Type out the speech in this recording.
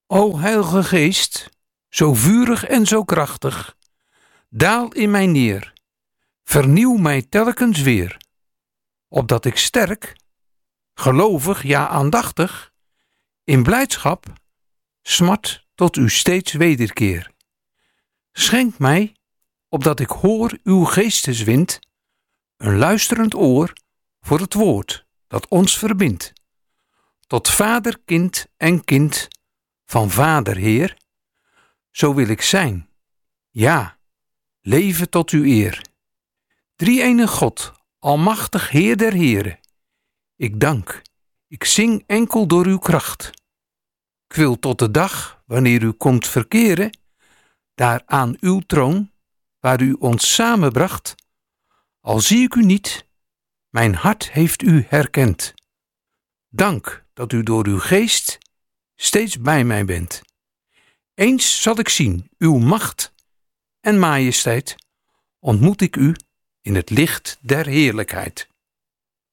O Heilige Geest, zo vurig en zo krachtig, daal in mij neer, vernieuw mij telkens weer, opdat ik sterk, gelovig, ja aandachtig, in blijdschap, smart tot u steeds wederkeer. Schenk mij, opdat ik hoor uw geesteswind, een luisterend oor voor het woord dat ons verbindt. Tot vader, kind en kind van Vader, Heer, zo wil ik zijn, ja, leven tot uw eer. Drie-ene God, almachtig Heer der Heren, ik dank, ik zing enkel door uw kracht. Ik wil tot de dag, wanneer u komt verkeren, daar aan uw troon, waar u ons samenbracht, al zie ik u niet, mijn hart heeft u herkend. Dank dat u door uw geest steeds bij mij bent. Eens zal ik zien uw macht en majesteit, ontmoet ik u in het licht der heerlijkheid.